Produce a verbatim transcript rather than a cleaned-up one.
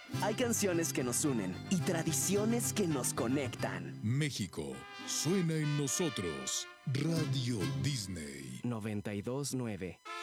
Hay canciones que nos unen y tradiciones que nos conectan. México suena en nosotros. Radio Disney. noventa y dos nueve